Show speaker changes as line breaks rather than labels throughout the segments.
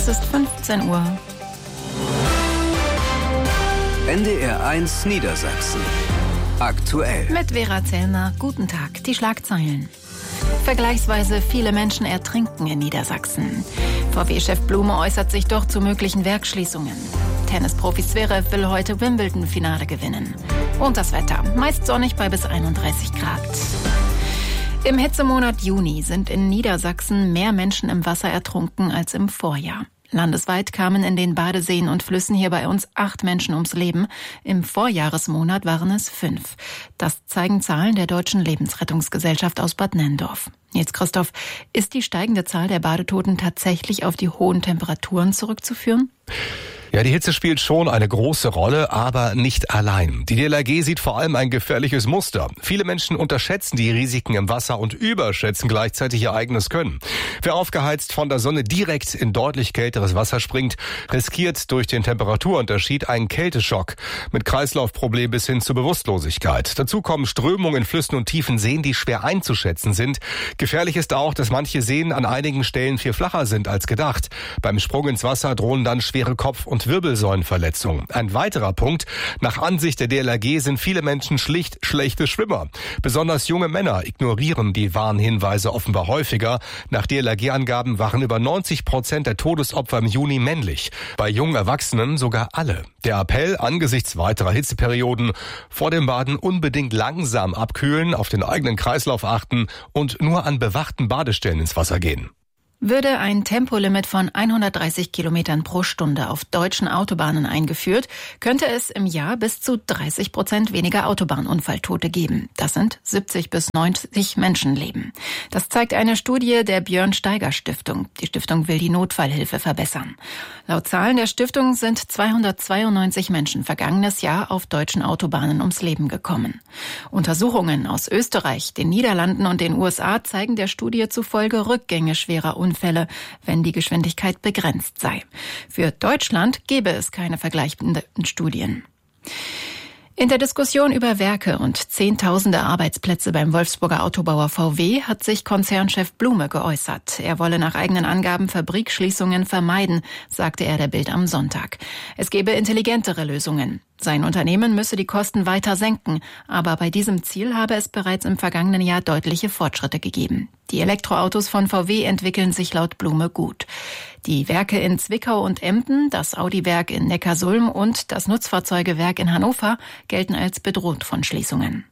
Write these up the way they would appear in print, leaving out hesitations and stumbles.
Es ist 15 Uhr.
NDR 1 Niedersachsen. Aktuell.
Mit Vera Zellner. Guten Tag. Die Schlagzeilen. Vergleichsweise viele Menschen ertrinken in Niedersachsen. VW-Chef Blume äußert sich doch zu möglichen Werksschließungen. Tennisprofi Zverev will heute Wimbledon-Finale gewinnen. Und das Wetter. Meist sonnig bei bis 31 Grad. Im Hitzemonat Juni sind in Niedersachsen mehr Menschen im Wasser ertrunken als im Vorjahr. Landesweit kamen in den Badeseen und Flüssen hier bei uns 8 Menschen ums Leben. Im Vorjahresmonat waren es 5. Das zeigen Zahlen der Deutschen Lebensrettungsgesellschaft aus Bad Nenndorf. Jetzt, Christoph, ist die steigende Zahl der Badetoten tatsächlich auf die hohen Temperaturen zurückzuführen?
Ja, die Hitze spielt schon eine große Rolle, aber nicht allein. Die DLRG sieht vor allem ein gefährliches Muster. Viele Menschen unterschätzen die Risiken im Wasser und überschätzen gleichzeitig ihr eigenes Können. Wer aufgeheizt von der Sonne direkt in deutlich kälteres Wasser springt, riskiert durch den Temperaturunterschied einen Kälteschock mit Kreislaufproblem bis hin zur Bewusstlosigkeit. Dazu kommen Strömungen in Flüssen und tiefen Seen, die schwer einzuschätzen sind. Gefährlich ist auch, dass manche Seen an einigen Stellen viel flacher sind als gedacht. Beim Sprung ins Wasser drohen dann schwere Kopf- und Wirbelsäulenverletzungen. Ein weiterer Punkt: Nach Ansicht der DLRG sind viele Menschen schlicht schlechte Schwimmer. Besonders junge Männer ignorieren die Warnhinweise offenbar häufiger. Nach DLRG-Angaben waren über 90% der Todesopfer im Juni männlich. Bei jungen Erwachsenen sogar alle. Der Appell angesichts weiterer Hitzeperioden: vor dem Baden unbedingt langsam abkühlen, auf den eigenen Kreislauf achten und nur an bewachten Badestellen ins Wasser gehen.
Würde ein Tempolimit von 130 Kilometern pro Stunde auf deutschen Autobahnen eingeführt, könnte es im Jahr bis zu 30% weniger Autobahnunfalltote geben. Das sind 70 bis 90 Menschenleben. Das zeigt eine Studie der Björn-Steiger-Stiftung. Die Stiftung will die Notfallhilfe verbessern. Laut Zahlen der Stiftung sind 292 Menschen vergangenes Jahr auf deutschen Autobahnen ums Leben gekommen. Untersuchungen aus Österreich, den Niederlanden und den USA zeigen der Studie zufolge Rückgänge schwerer Unfälle, wenn die Geschwindigkeit begrenzt sei. Für Deutschland gäbe es keine vergleichenden Studien. In der Diskussion über Werke und Zehntausende Arbeitsplätze beim Wolfsburger Autobauer VW hat sich Konzernchef Blume geäußert. Er wolle nach eigenen Angaben Fabrikschließungen vermeiden, sagte er der Bild am Sonntag. Es gebe intelligentere Lösungen. Sein Unternehmen müsse die Kosten weiter senken, aber bei diesem Ziel habe es bereits im vergangenen Jahr deutliche Fortschritte gegeben. Die Elektroautos von VW entwickeln sich laut Blume gut. Die Werke in Zwickau und Emden, das Audi-Werk in Neckarsulm und das Nutzfahrzeugewerk in Hannover gelten als bedroht von Schließungen.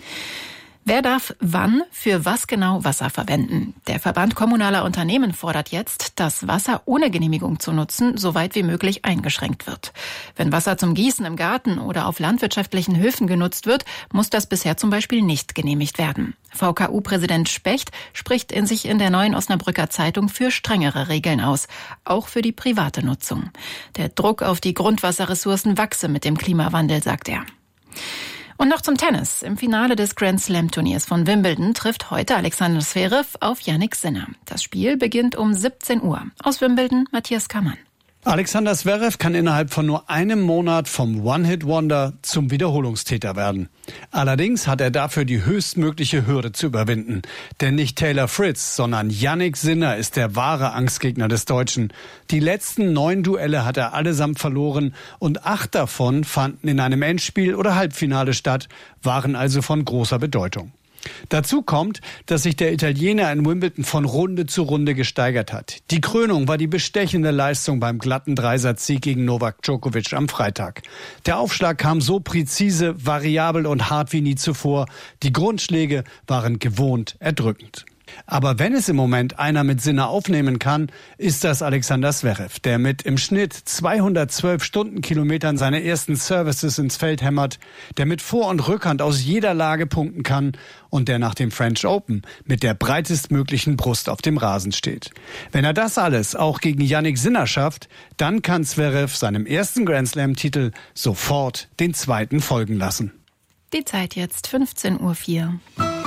Wer darf wann für was genau Wasser verwenden? Der Verband kommunaler Unternehmen fordert jetzt, dass Wasser ohne Genehmigung zu nutzen so weit wie möglich eingeschränkt wird. Wenn Wasser zum Gießen im Garten oder auf landwirtschaftlichen Höfen genutzt wird, muss das bisher zum Beispiel nicht genehmigt werden. VKU-Präsident Specht spricht sich in der Neuen Osnabrücker Zeitung für strengere Regeln aus, auch für die private Nutzung. Der Druck auf die Grundwasserressourcen wachse mit dem Klimawandel, sagt er. Und noch zum Tennis. Im Finale des Grand-Slam-Turniers von Wimbledon trifft heute Alexander Zverev auf Jannik Sinner. Das Spiel beginnt um 17 Uhr. Aus Wimbledon, Matthias Kammann.
Alexander Zverev kann innerhalb von nur einem Monat vom One-Hit-Wonder zum Wiederholungstäter werden. Allerdings hat er dafür die höchstmögliche Hürde zu überwinden. Denn nicht Taylor Fritz, sondern Jannik Sinner ist der wahre Angstgegner des Deutschen. Die letzten 9 Duelle hat er allesamt verloren und 8 davon fanden in einem Endspiel oder Halbfinale statt, waren also von großer Bedeutung. Dazu kommt, dass sich der Italiener in Wimbledon von Runde zu Runde gesteigert hat. Die Krönung war die bestechende Leistung beim glatten Dreisatzsieg gegen Novak Djokovic am Freitag. Der Aufschlag kam so präzise, variabel und hart wie nie zuvor. Die Grundschläge waren gewohnt erdrückend. Aber wenn es im Moment einer mit Sinner aufnehmen kann, ist das Alexander Zverev, der mit im Schnitt 212 Stundenkilometern seine ersten Services ins Feld hämmert, der mit Vor- und Rückhand aus jeder Lage punkten kann und der nach dem French Open mit der breitestmöglichen Brust auf dem Rasen steht. Wenn er das alles auch gegen Jannik Sinner schafft, dann kann Zverev seinem ersten Grand-Slam-Titel sofort den zweiten folgen lassen.
Die Zeit jetzt 15:04 Uhr.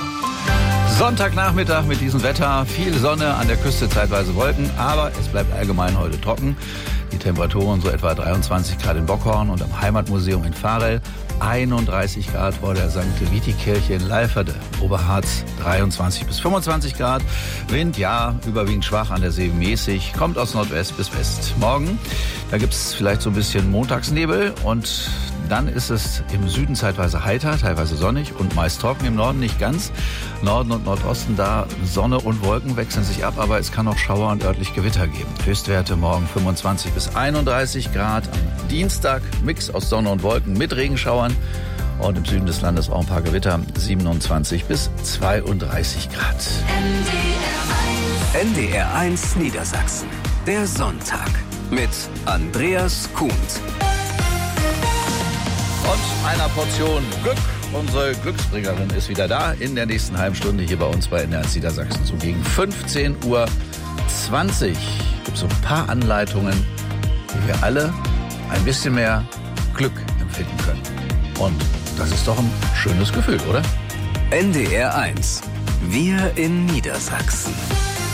Sonntagnachmittag mit diesem Wetter, viel Sonne, an der Küste zeitweise Wolken, aber es bleibt allgemein heute trocken. Die Temperaturen so etwa 23 Grad in Bockhorn und am Heimatmuseum in Varel 31 Grad vor der St. Viti-Kirche in Leiferde. Oberharz 23 bis 25 Grad. Wind, ja, überwiegend schwach, an der See mäßig. Kommt aus Nordwest bis West. Morgen, da gibt's vielleicht so ein bisschen Montagsnebel und dann ist es im Süden zeitweise heiter, teilweise sonnig und meist trocken. Im Norden nicht ganz. Norden und Nordosten, da Sonne und Wolken wechseln sich ab, aber es kann auch Schauer und örtlich Gewitter geben. Höchstwerte morgen 25 bis 31 Grad. Am Dienstag Mix aus Sonne und Wolken mit Regenschauern. Und im Süden des Landes auch ein paar Gewitter. 27 bis 32 Grad.
NDR1 Niedersachsen. Der Sonntag mit Andreas Kuhnt.
Und einer Portion Glück. Unsere Glücksbringerin ist wieder da in der nächsten halben Stunde hier bei uns bei NDR1 Niedersachsen. So gegen 15:20 Uhr gibt es so ein paar Anleitungen, wie wir alle ein bisschen mehr Glück empfinden können. Und das ist doch ein schönes Gefühl, oder?
NDR1. Wir in Niedersachsen.